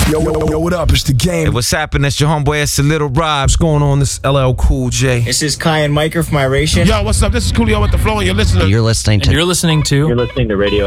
Yo, what up? It's the game. Hey, what's happening? It's your homeboy, it's a Little Rob. What's going on? This LL Cool J. This is Kai and Micah from Iration. Yo, what's up? This is Coolio with the Flow, and you're listening. You're listening to You're listening to Radio